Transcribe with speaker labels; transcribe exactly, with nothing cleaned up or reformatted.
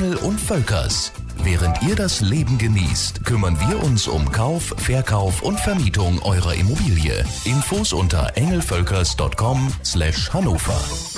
Speaker 1: Engel und Völkers. Während ihr das Leben genießt, kümmern wir uns um Kauf, Verkauf und Vermietung eurer Immobilie. Infos unter engelvölkers punkt com slash Hannover.